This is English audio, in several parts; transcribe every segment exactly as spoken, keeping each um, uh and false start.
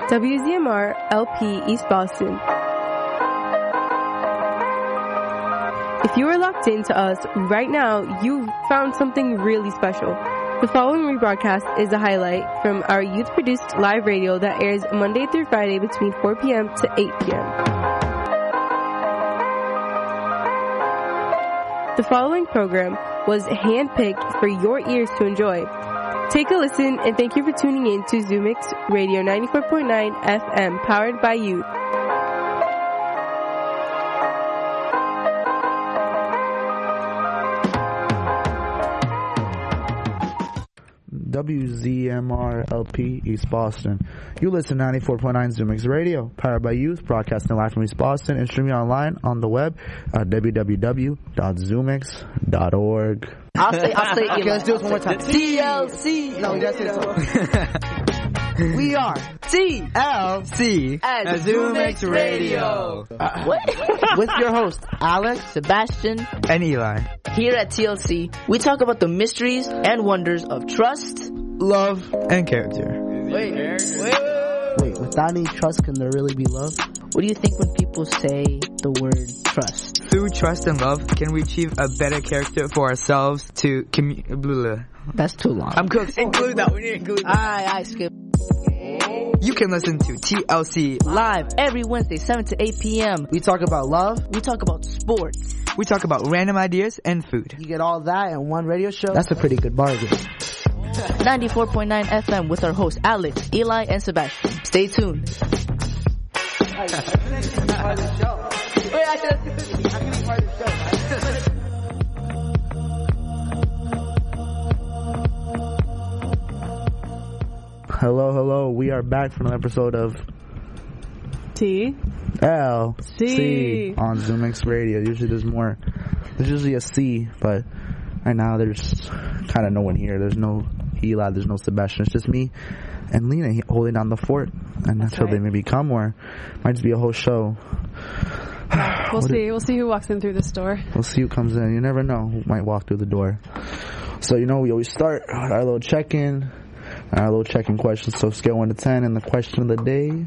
W Z M R L P East Boston. If you are locked into us right now, you've found something really special. The following rebroadcast is a highlight from our youth-produced live radio that airs Monday through Friday between four p.m. to eight p.m. The following program was handpicked for your ears to enjoy. Take a listen and thank you for tuning in to Zoomix Radio ninety-four point nine F M, powered by youth. W Z M R L P East Boston. You listen to ninety-four point nine Zoomix Radio, powered by youth, broadcasting live from East Boston and streaming online on the web at w w w dot zoomix dot org. I'll say, I'll say, okay, let's do this one more time. T L C. No, you gotta say it. We are T L C at Zoomix Radio. Uh, what? With your host, Alex, Sebastian, and Eli. Here at T L C, we talk about the mysteries and wonders of trust, love, and character. Wait, wait, wait. Wait, without any trust, can there really be love? What do you think when people say the word trust? Through trust and love, can we achieve a better character for ourselves to commu- That's too long. I'm cooked. Include that. We need to include that. Alright, I skip. You can listen to T L C live every Wednesday, seven to eight p.m. We talk about love. We talk about sports. We talk about random ideas and food. You get all that in one radio show? That's a pretty good bargain. ninety-four point nine F M with our hosts Alex, Eli, and Sebastian. Stay tuned. Hello, hello. We are back for another episode of T L C C on Zoomix Radio. Usually there's more. There's usually a C, but right now there's kind of no one here. There's no Eli, there's no Sebastian. It's just me and Lena holding down the fort, and that's, that's right. They maybe come, or might just be a whole show. Yeah, we'll see. It, we'll see who walks in through this door. We'll see who comes in. You never know who might walk through the door. So, you know, we always start with our little check-in, our little check-in questions. So, scale one to ten, and the question of the day.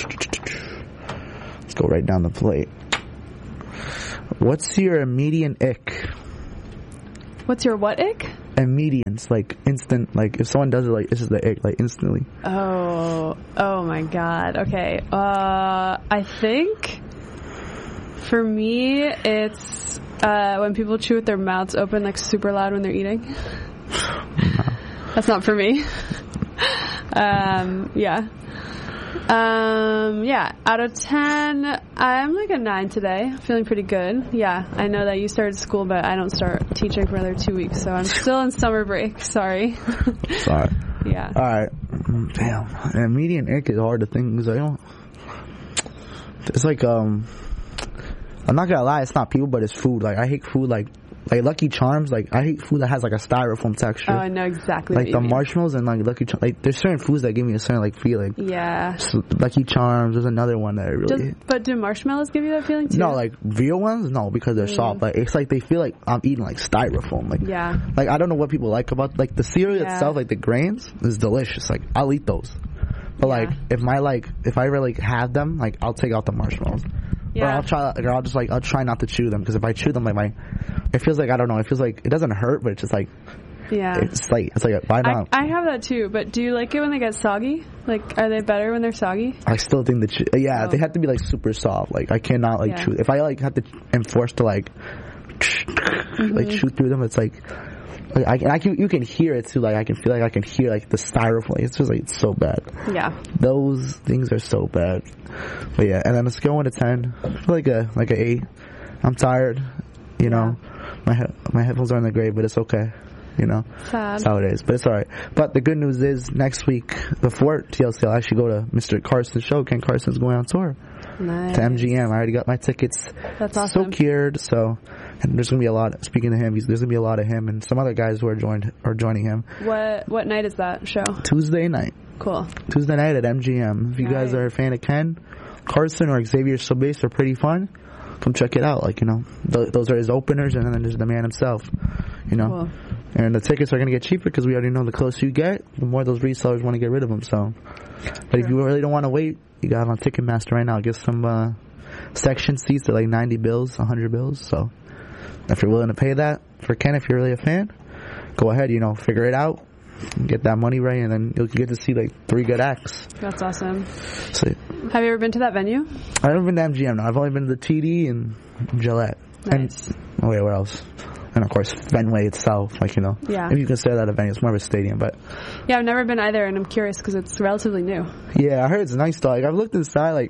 Let's go right down the plate. What's your immediate ick? What's your what ick? Immediate, like instant, like if someone does it, like this is the ick, like instantly. Oh, oh my god. Okay. Uh, I think for me, it's uh, when people chew with their mouths open, like super loud when they're eating. No. That's not for me. um, yeah. Um, yeah, out of ten, I'm like a nine today. Feeling pretty good. Yeah, I know that you started school, but I don't start teaching for another two weeks, so I'm still in summer break. Sorry. Sorry. Yeah. Alright. Damn. Immediate ick is hard to think, because I don't, it's like, um, I'm not gonna lie, it's not people, but it's food. Like, I hate food, like, like Lucky Charms, like, I hate food that has like a styrofoam texture. Oh, I know exactly like what you the mean. marshmallows and like Lucky Charms, like there's certain foods that give me a certain like feeling. Yeah. So, Lucky Charms, there's another one that I really Does, but do marshmallows give you that feeling too? No, like real ones, no, because they're mm. soft. Like it's like they feel like I'm eating like styrofoam. Like yeah. Like I don't know what people like about like the cereal yeah. itself, like the grains is delicious. Like I'll eat those. But yeah. like if my like if I really have them, like I'll take out the marshmallows. Yeah. Or I'll try, or I'll just like, I'll try not to chew them, because if I chew them, like my, it feels like, I don't know, it feels like, it doesn't hurt, but it's just like, yeah. It's like, it's like, why not? I, I have that too, but do you like it when they get soggy? Like, are they better when they're soggy? I still think that, chew, yeah, oh. they have to be like super soft. Like, I cannot like yeah. chew. If I like have to enforce to like, mm-hmm. like chew through them, it's like, like I can, I can, you can hear it too. Like I can feel like I can hear like the styrofoam. It's just like it's so bad. Yeah. Those things are so bad. But yeah, and then let's go one to ten. I feel like a like a eight. I'm tired. You know, yeah. my he- my headphones are in the grave, but it's okay. You know, sad. That's how it is. But it's all right. But the good news is next week before T L C, I'll actually go to Mister Carson's show. Ken Carson's going on tour. Nice. To M G M. I already got my tickets. That's awesome. Secured. So, and there's gonna be a lot. Speaking of him, he's, there's gonna be a lot of him and some other guys who are joined are joining him. What what night is that show? Tuesday night. Cool. Tuesday night at M G M. If you nice. guys are a fan of Ken Carson or Xavier Sobeys, are pretty fun. Come check it out. Like you know, th- those are his openers, and then there's the man himself. You know. Cool. And the tickets are going to get cheaper because we already know the closer you get, the more those resellers want to get rid of them. So, but if you really don't want to wait, you got it on Ticketmaster right now. Get some uh, section seats at like ninety bills, one hundred bills. So, if you're willing to pay that for Ken, if you're really a fan, go ahead. You know, figure it out, get that money right, and then you'll get to see like three good acts. That's awesome. So, have you ever been to that venue? I haven't been to M G M. No, I've only been to the T D and Gillette. Nice. And, oh wait, where else? And of course, Fenway itself, like, you know. Yeah. If you consider that a venue, it's more of a stadium, but. Yeah, I've never been either, and I'm curious because it's relatively new. Yeah, I heard it's nice though. Like, I've looked inside, like,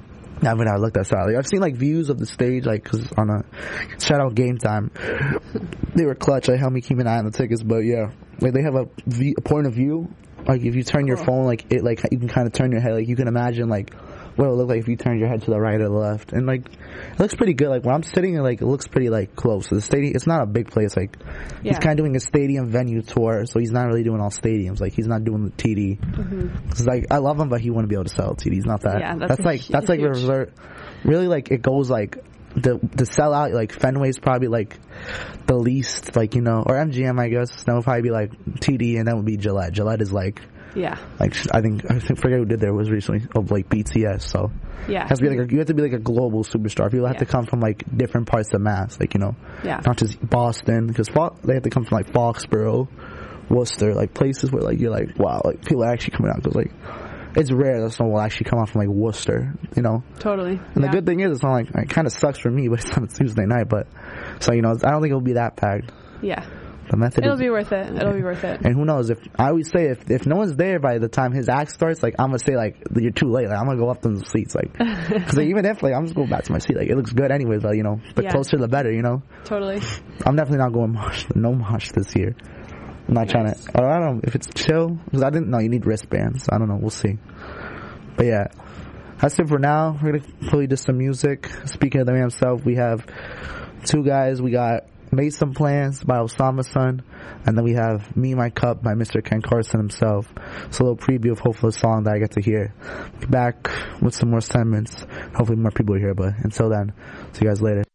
I haven't I looked outside. Like, I've seen, like, views of the stage, like, cause on a, shout out Game Time. They were clutch. They helped me keep an eye on the tickets, but yeah. Like, they have a, view, a point of view. Like, if you turn your phone, like, it, like, you can kind of turn your head. Like, you can imagine, like, what it would look like if you turned your head to the right or the left. And, like, it looks pretty good. Like, when I'm sitting, like, it looks pretty, like, close. So the stadium, it's not a big place. Like, yeah. He's kind of doing a stadium venue tour, so he's not really doing all stadiums. Like, he's not doing the T D. Mm-hmm. Cause, like, I love him, but he wouldn't be able to sell T D. He's not that. Yeah, that's, that's like, huge. that's like, reserve, really, like, it goes, like, the the sellout, like, Fenway's probably, like, the least, like, you know, or M G M, I guess. That would probably be, like, T D, and that would be Gillette. Gillette is, like, yeah. Like, I think, I think, forget who did there was recently, of, like, B T S, so. Yeah. It has to be like a, you have to be like a global superstar. People have yeah. to come from, like, different parts of Mass, like, you know. Yeah. Not just Boston, because Fo- they have to come from, like, Foxborough, Worcester, like, places where, like, you're like, wow, like, people are actually coming out, because, like, it's rare that someone will actually come out from, like, Worcester, you know. Totally. And yeah. the good thing is, it's not like, it kind of sucks for me, but it's on a Tuesday night, but, so, you know, I don't think it'll be that packed. Yeah. The method It'll is, be worth it. It'll be worth it. And who knows, if, I always say, if if no one's there by the time his act starts, like, I'm gonna say, like, you're too late, like, I'm gonna go up to the seats, like, cause like, even if, like, I'm just going back to my seat, like, it looks good anyways, but, you know, the yeah. closer the better, you know? Totally. I'm definitely not going mosh, no mosh this year. I'm not nice. trying to, or I don't know, if it's chill, cause I didn't know you need wristbands, so I don't know, we'll see. But yeah, that's it for now. We're gonna play just some music. Speaking of the man himself, we have two guys, we got Made Some Plans by Osama Sun, and then we have Me My Cup by Mister Ken Carson himself. It's a little preview of hopefully a song that I get to hear. Be back with some more segments. Hopefully more people are here, but until then, see you guys later.